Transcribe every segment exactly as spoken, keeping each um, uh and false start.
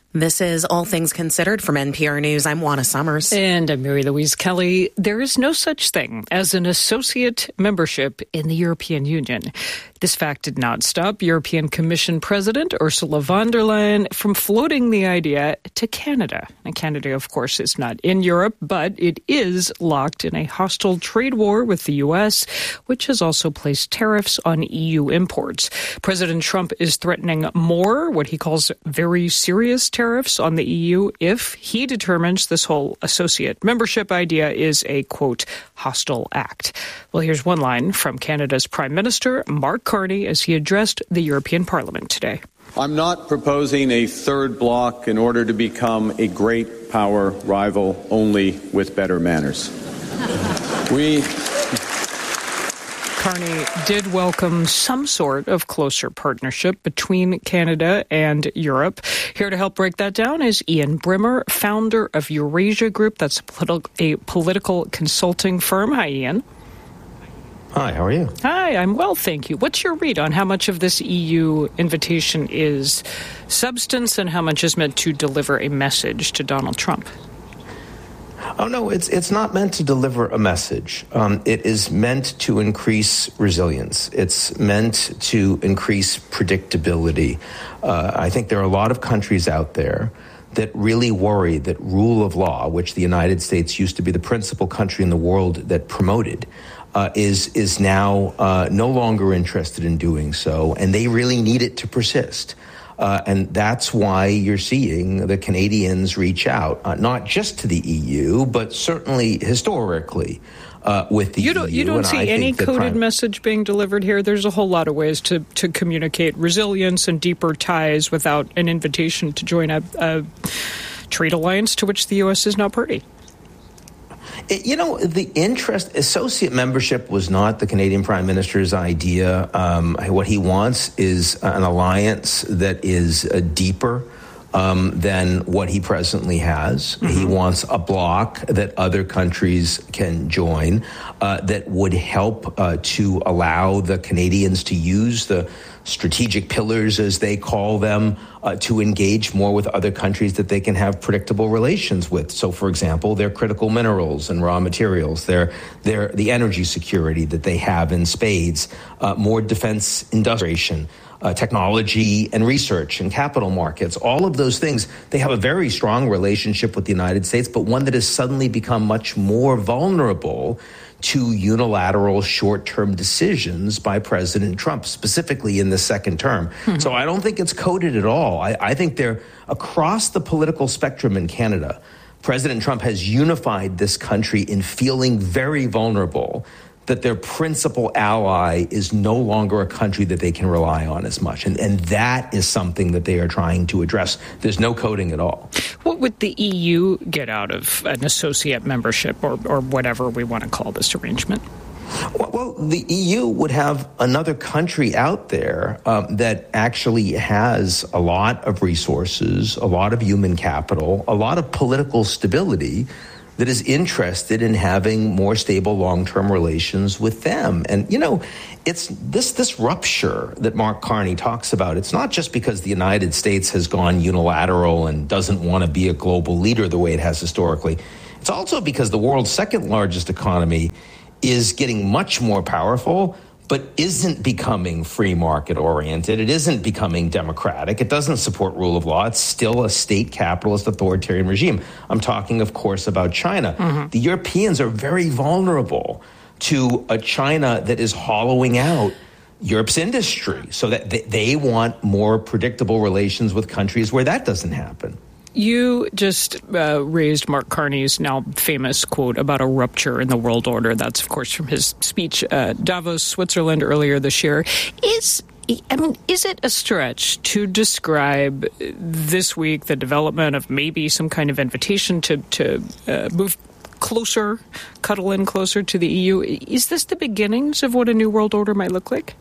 This is All Things Considered from N P R News. I'm Juana Summers. And I'm Mary Louise Kelly. There is no such thing as an associate membership in the European Union. This fact did not stop European Commission President Ursula von der Leyen from floating the idea to Canada. And Canada, of course, is not in Europe, but it is locked in a hostile trade war with the U S, which has also placed tariffs on E U imports. President Trump is threatening more, what he calls very serious tariffs on the E U if he determines this whole associate membership idea is a, quote, hostile act. Well, here's one line from Canada's Prime Minister, Mark Carney, as he addressed the European Parliament today. I'm not proposing a third bloc in order to become a great power rival only with better manners. We... Carney did welcome some sort of closer partnership between Canada and Europe. Here to help break that down is Ian Brimmer, founder of Eurasia Group. That's a, politi- a political consulting firm. Hi, Ian. Hi, how are you? Hi, I'm well, thank you. What's your read on how much of this E U invitation is substance and how much is meant to deliver a message to Donald Trump? Oh, no, it's it's not meant to deliver a message. Um, it is meant to increase resilience. It's meant to increase predictability. Uh, I think there are a lot of countries out there that really worry that rule of law, which the United States used to be the principal country in the world that promoted, uh, is is now uh, no longer interested in doing so, and they really need it to persist. Uh, and that's why you're seeing the Canadians reach out, uh, not just to the E U, but certainly historically uh, with the you don't, E U. You don't and see I any coded prime- message being delivered here? There's a whole lot of ways to, to communicate resilience and deeper ties without an invitation to join a, a trade alliance to which the U S is not party. You know, the interest, associate membership was not the Canadian Prime Minister's idea. Um, what he wants is an alliance that is uh, deeper um, than what he presently has. Mm-hmm. He wants a bloc that other countries can join uh, that would help uh, to allow the Canadians to use the strategic pillars, as they call them, uh, to engage more with other countries that they can have predictable relations with. So, for example, their critical minerals and raw materials, their, their, the energy security that they have in spades, uh, more defense industrialization, uh, technology and research and capital markets, all of those things. They have a very strong relationship with the United States, but one that has suddenly become much more vulnerable to unilateral short-term decisions by President Trump, specifically in the second term. Mm-hmm. So I don't think it's coded at all. I, I think they're across the political spectrum in Canada. President Trump has unified this country in feeling very vulnerable that their principal ally is no longer a country that they can rely on as much. And, and that is something that they are trying to address. There's no coding at all. What would the E U get out of an associate membership or, or whatever we want to call this arrangement? Well, well, the E U would have another country out there um, that actually has a lot of resources, a lot of human capital, a lot of political stability, that is interested in having more stable long-term relations with them. And, you know, it's this this rupture that Mark Carney talks about. It's not just because the United States has gone unilateral and doesn't want to be a global leader the way it has historically. It's also because the world's second largest economy is getting much more powerful, but isn't becoming free market oriented. It isn't becoming democratic. It doesn't support rule of law. It's still a state capitalist authoritarian regime. I'm talking, of course, about China. Mm-hmm. The Europeans are very vulnerable to a China that is hollowing out Europe's industry, so that they want more predictable relations with countries where that doesn't happen. You just uh, raised Mark Carney's now famous quote about a rupture in the world order. That's, of course, from his speech at Davos, Switzerland earlier this year. Is I mean, is it a stretch to describe this week the development of maybe some kind of invitation to, to uh, move closer, cuddle in closer to the E U? Is this the beginnings of what a new world order might look like?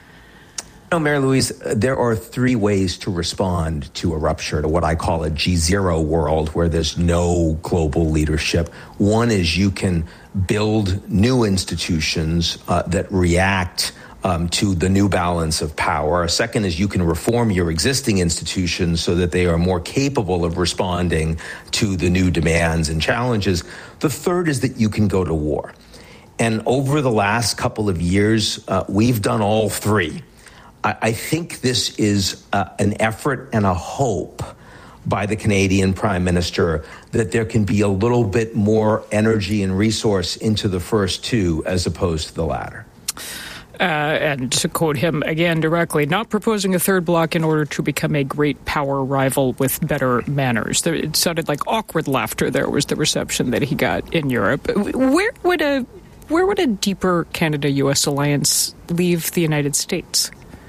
No, Mary Louise, there are three ways to respond to a rupture, to what I call a G zero world where there's no global leadership. One is you can build new institutions uh, that react um, to the new balance of power. A second is you can reform your existing institutions so that they are more capable of responding to the new demands and challenges. The third is that you can go to war. And over the last couple of years, uh, we've done all three. I, I think this is uh, an effort and a hope by the Canadian Prime Minister that there can be a little bit more energy and resource into the first two as opposed to the latter. Uh, and to quote him again directly, not proposing a third bloc in order to become a great power rival with better manners. There, it sounded like awkward laughter there was the reception that he got in Europe. Where would a where would a deeper Canada-U S alliance leave the United States?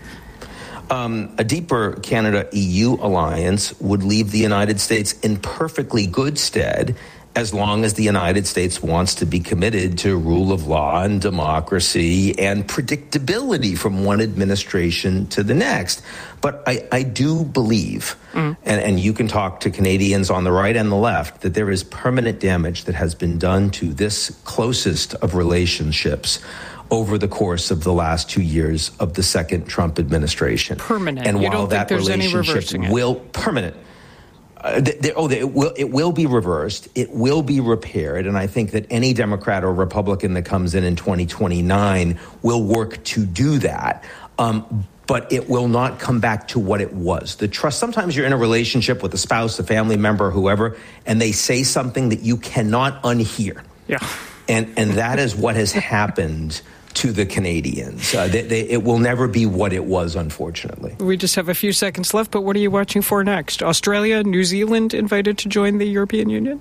Um, a deeper Canada-E U alliance would leave the United States in perfectly good stead as long as the United States wants to be committed to rule of law and democracy and predictability from one administration to the next. But I, I do believe, mm. and, and you can talk to Canadians on the right and the left, that there is permanent damage that has been done to this closest of relationships over the course of the last two years of the second Trump administration. Permanent. And you while don't that think there's any relationship reversing it? will permanent, uh, they, they, oh, they, it will it will be reversed. It will be repaired, and I think that any Democrat or Republican that comes in in twenty twenty-nine will work to do that. Um, but it will not come back to what it was. The trust. Sometimes you're in a relationship with a spouse, a family member, whoever, and they say something that you cannot unhear. Yeah. And and that is what has happened to the Canadians. Uh, they, they, it will never be what it was, unfortunately. We just have a few seconds left, but what are you watching for next? Australia, New Zealand invited to join the European Union?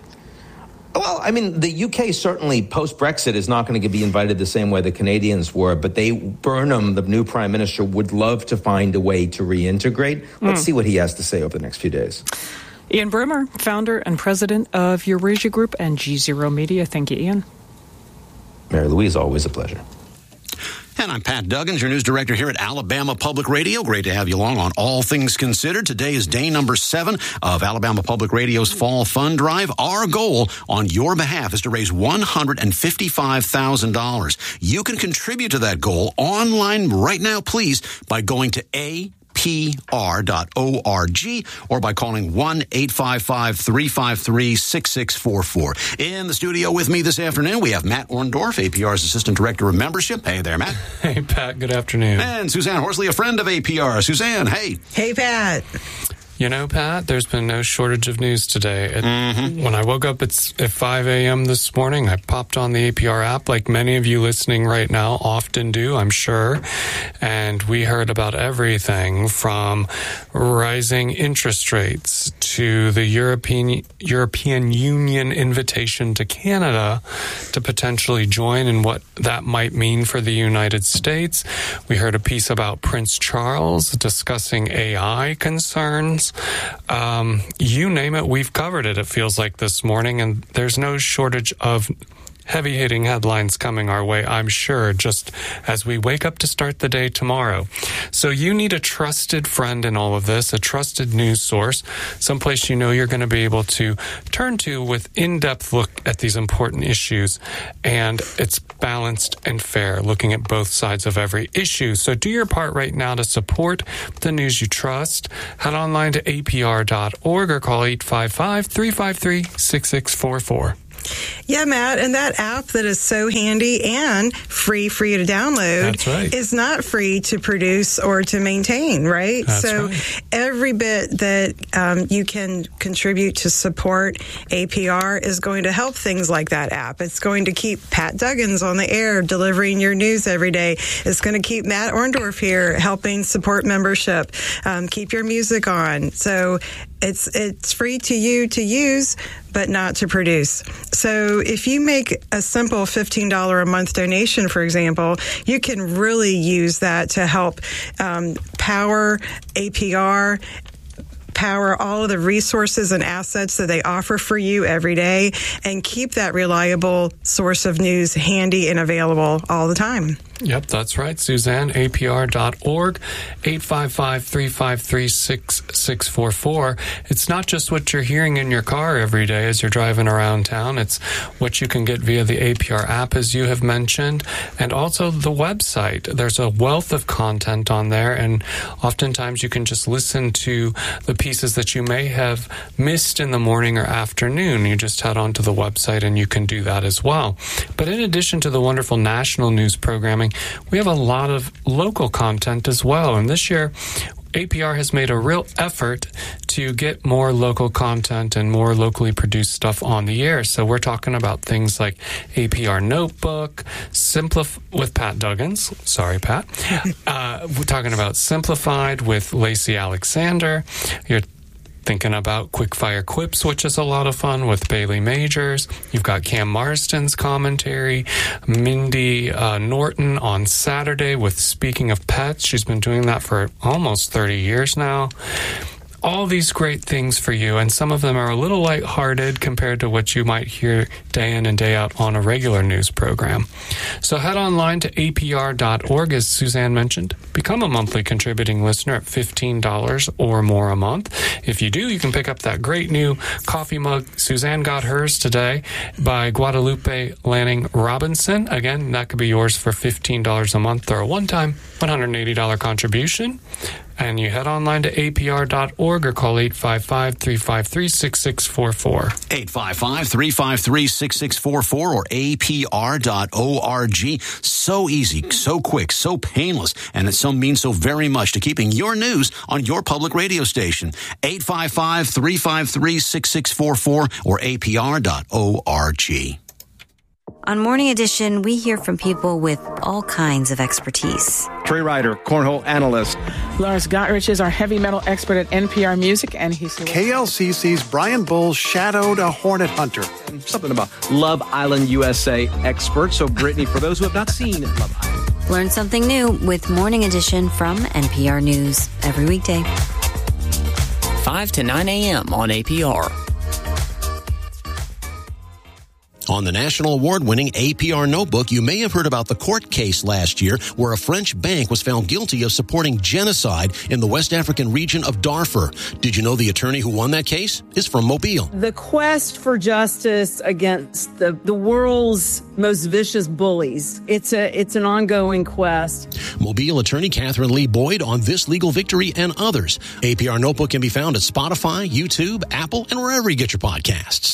Well, I mean, the U K certainly, post-Brexit, is not going to be invited the same way the Canadians were, but they, Burnham, the new Prime Minister, would love to find a way to reintegrate. Let's mm. see what he has to say over the next few days. Ian Bremmer, founder and president of Eurasia Group and G Zero Media. Thank you, Ian. Mary Louise, always a pleasure. And I'm Pat Duggins, your news director here at Alabama Public Radio. Great to have you along on All Things Considered. Today is day number seven of Alabama Public Radio's Fall Fund Drive. Our goal on your behalf is to raise one hundred fifty-five thousand dollars. You can contribute to that goal online right now, please, by going to A P R dot org or by calling one eight five five, three five three, six six four four. In the studio with me this afternoon, we have Matt Orndorff, A P R's Assistant Director of Membership. Hey there, Matt. Hey, Pat. Good afternoon. And Suzanne Horsley, a friend of A P R. Suzanne, hey. Hey, Pat. You know, Pat, there's been no shortage of news today. It, mm-hmm. When I woke up at, at five a.m. this morning, I popped on the A P R app like many of you listening right now often do, I'm sure. And we heard about everything from rising interest rates to the European European Union invitation to Canada to potentially join and what that might mean for the United States. We heard a piece about Prince Charles discussing A I concerns. Um, you name it, we've covered it, it feels like, this morning, and there's no shortage of heavy-hitting headlines coming our way, I'm sure, just as we wake up to start the day tomorrow. So you need a trusted friend in all of this, a trusted news source, someplace you know you're going to be able to turn to with in-depth look at these important issues, and it's balanced and fair, looking at both sides of every issue. So do your part right now to support the news you trust. Head online to A P R dot org or call eight five five, three five three, six six four four. Yeah, Matt, and that app that is so handy and free for you to download That's right. is not free to produce or to maintain, right? That's so right. every bit that um, you can contribute to support A P R is going to help things like that app. It's going to keep Pat Duggins on the air delivering your news every day. It's going to keep Matt Orndorff here helping support membership, um, keep your music on. So it's it's free to you to use, but not to produce. So if you make a simple fifteen dollars a month donation, for example, you can really use that to help um, power A P R, power all of the resources and assets that they offer for you every day, and keep that reliable source of news handy and available all the time. Yep, that's right, Suzanne, A P R dot org, eight five five, three five three, six six four four. It's not just what you're hearing in your car every day as you're driving around town. It's what you can get via the A P R app, as you have mentioned, and also the website. There's a wealth of content on there, and oftentimes you can just listen to the pieces that you may have missed in the morning or afternoon. You just head onto the website and you can do that as well. But in addition to the wonderful national news programming, we have a lot of local content as well. And this year, A P R has made a real effort to get more local content and more locally produced stuff on the air. So we're talking about things like A P R Notebook, Simplif- with Pat Duggins. Sorry, Pat. Uh, we're talking about Simplified with Lacey Alexander. You're thinking about Quickfire Quips, which is a lot of fun, with Bailey Majors. You've got Cam Marston's commentary, Mindy uh, Norton on Saturday with Speaking of Pets. She's been doing that for almost thirty years now. All these great things for you, and some of them are a little lighthearted compared to what you might hear day in and day out on a regular news program. So head online to A P R dot org, as Suzanne mentioned. Become a monthly contributing listener at fifteen dollars or more a month. If you do, you can pick up that great new coffee mug. Suzanne got hers today by Guadalupe Lanning Robinson. Again, that could be yours for fifteen dollars a month or a one-time one hundred eighty dollars contribution. And you head online to A P R dot org or call eight five five, three five three, six six four four. eight five five, three five three, six six four four or A P R dot org. So easy, so quick, so painless, and it so means so very much to keeping your news on your public radio station. eight five five, three five three, six six four four or A P R dot org. On Morning Edition, we hear from people with all kinds of expertise. Trey Ryder, cornhole analyst. Lars Gotrich is our heavy metal expert at N P R Music, and he's... K L C C's Brian Bull shadowed a hornet hunter. And something about Love Island U S A expert. So, Brittany, for those who have not seen Love Island. Learn something new with Morning Edition from N P R News every weekday. five to nine a.m. on A P R. On the national award-winning A P R Notebook, you may have heard about the court case last year where a French bank was found guilty of supporting genocide in the West African region of Darfur. Did you know the attorney who won that case is from Mobile? The quest for justice against the, the world's most vicious bullies. It's a it's an ongoing quest. Mobile attorney Catherine Lee Boyd on this legal victory and others. A P R Notebook can be found at Spotify, YouTube, Apple, and wherever you get your podcasts.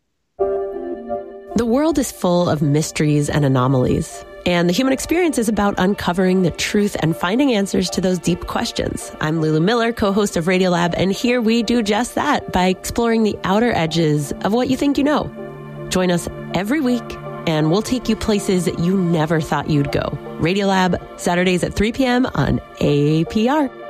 The world is full of mysteries and anomalies, and the human experience is about uncovering the truth and finding answers to those deep questions. I'm Lulu Miller, co-host of Radiolab, and here we do just that by exploring the outer edges of what you think you know. Join us every week, and we'll take you places that you never thought you'd go. Radiolab, Saturdays at three p.m. on A P R.